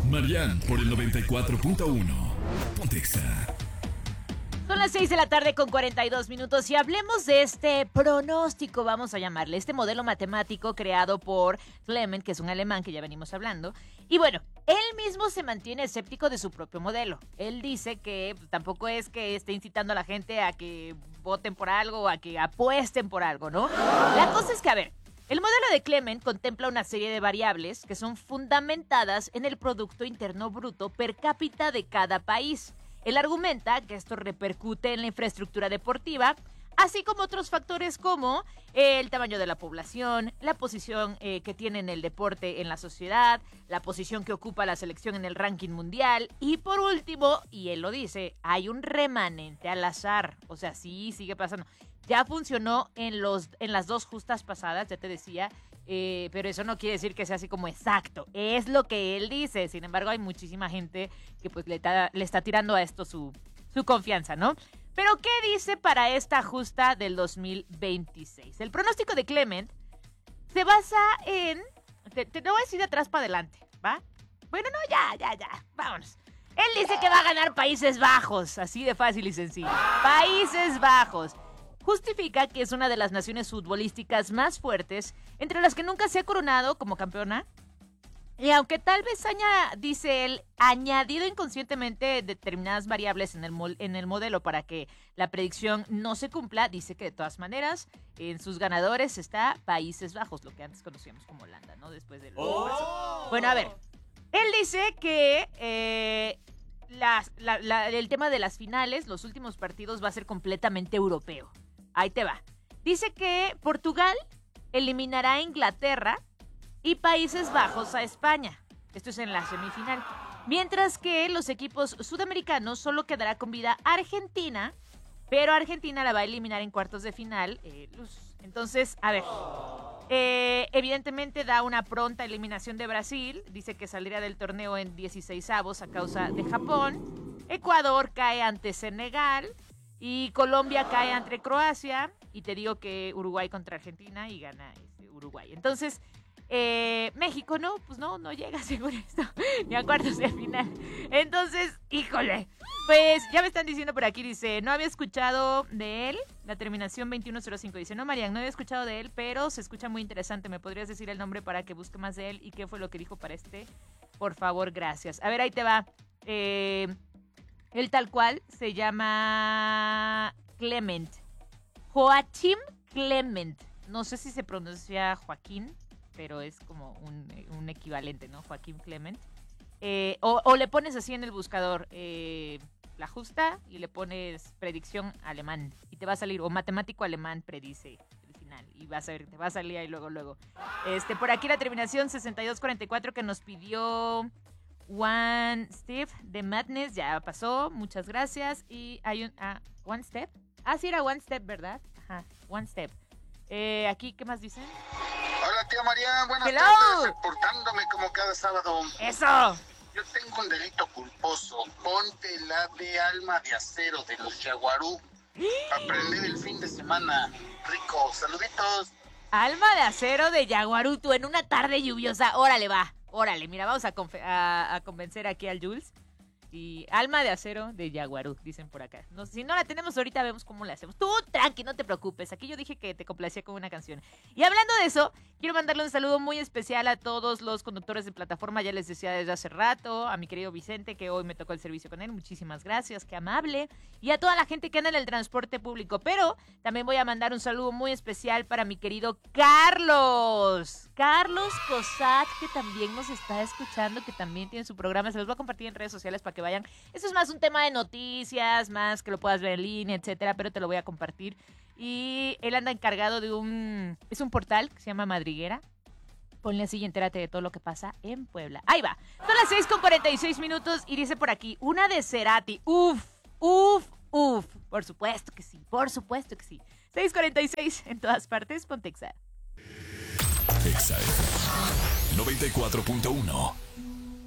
Marian por el 94.1. Pontexa. Son las 6 de la tarde con 42 minutos y hablemos de este pronóstico, vamos a llamarle, este modelo matemático creado por Clement, que es un alemán que ya venimos hablando. Y bueno, él mismo se mantiene escéptico de su propio modelo. Él dice que tampoco es que esté incitando a la gente a que voten por algo o a que apuesten por algo, ¿no? La cosa es que, a ver, el modelo de Clement contempla una serie de variables que son fundamentadas en el Producto Interno Bruto per cápita de cada país. Él argumenta que esto repercute en la infraestructura deportiva, así como otros factores como el tamaño de la población, la posición que tiene en el deporte en la sociedad, la posición que ocupa la selección en el ranking mundial y por último, y él lo dice, hay un remanente al azar, o sea, sí, sigue pasando. Ya funcionó en las dos justas pasadas, ya te decía, pero eso no quiere decir que sea así como exacto. Es lo que él dice. Sin embargo, hay muchísima gente que pues le está tirando a esto su confianza, ¿no? Pero, ¿qué dice para esta justa del 2026? El pronóstico de Clement se basa en... Te lo voy a decir de atrás para adelante, ¿va? Bueno, no, ya, vámonos. Él dice que va a ganar Países Bajos, así de fácil y sencillo. Países Bajos. Justifica que es una de las naciones futbolísticas más fuertes, entre las que nunca se ha coronado como campeona. Y aunque tal vez dice él, añadido inconscientemente determinadas variables en el modelo para que la predicción no se cumpla, dice que de todas maneras, en sus ganadores está Países Bajos, lo que antes conocíamos como Holanda, ¿no? Después del... Bueno, a ver, él dice que el tema de las finales, los últimos partidos, va a ser completamente europeo. Ahí te va. Dice que Portugal eliminará a Inglaterra y Países Bajos a España. Esto es en la semifinal. Mientras que los equipos sudamericanos solo quedará con vida Argentina, pero Argentina la va a eliminar en cuartos de final. Entonces, a ver, evidentemente da una pronta eliminación de Brasil. Dice que saldría del torneo en 16avos a causa de Japón. Ecuador cae ante Senegal y Colombia cae ante Croacia. Y te digo que Uruguay contra Argentina y gana Uruguay. Entonces... México no llega según esto ni a cuartos de final. Entonces, híjole, pues ya me están diciendo por aquí, dice, no había escuchado de él, la terminación 2105, dice, no Marian, no había escuchado de él, pero se escucha muy interesante, ¿me podrías decir el nombre para que busque más de él y qué fue lo que dijo para este? Por favor, gracias. A ver, ahí te va. Él tal cual se llama Clement, Joachim Clement, no sé si se pronuncia Joaquín, pero es como un equivalente, ¿no? Joaquín Clement. O le pones así en el buscador, la justa, y le pones predicción alemán. Y te va a salir, o matemático alemán predice el final. Y vas a ver, te va a salir ahí luego. Por aquí la terminación 6244 que nos pidió One Step de Madness. Ya pasó, muchas gracias. Y hay One Step. Ah, sí, era One Step, ¿verdad? Ajá, One Step. Aquí, ¿qué más dicen? Hola tía María, buenas Hello. tardes, reportándome como cada sábado. ¡Eso! Yo tengo un delito culposo, ponte la de Alma de Acero de los Yaguarú. Aprender el fin de semana, rico, saluditos. Alma de Acero de Yaguaruto en una tarde lluviosa, órale mira, vamos a convencer aquí al Jules. Y Alma de Acero de Yaguarú, dicen por acá. No, si no la tenemos ahorita, vemos cómo la hacemos. Tú, tranqui, no te preocupes. Aquí yo dije que te complacía con una canción. Y hablando de eso, quiero mandarle un saludo muy especial a todos los conductores de plataforma. Ya les decía desde hace rato. A mi querido Vicente, que hoy me tocó el servicio con él. Muchísimas gracias, qué amable. Y a toda la gente que anda en el transporte público. Pero también voy a mandar un saludo muy especial para mi querido Carlos. Carlos Cossack, que también nos está escuchando, que también tiene su programa. Se los voy a compartir en redes sociales para que vayan. Eso es más un tema de noticias, más que lo puedas ver en línea, etcétera, pero te lo voy a compartir. Y él anda encargado de es un portal que se llama Madriguera. Ponle así y entérate de todo lo que pasa en Puebla. Ahí va. Son las 6:46 minutos y dice por aquí, una de Cerati. Uf. Por supuesto que sí. 6:46 en todas partes, Pontexa. Exa 94.1.